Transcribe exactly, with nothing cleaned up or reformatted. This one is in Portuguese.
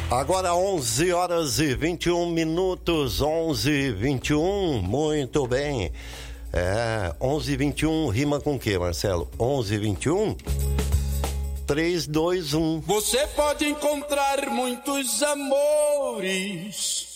Agora onze horas e vinte e um minutos, onze e vinte e um, muito bem. É, onze e vinte e um rima com o que, Marcelo? onze e vinte e um? três, dois, um. Você pode encontrar muitos amores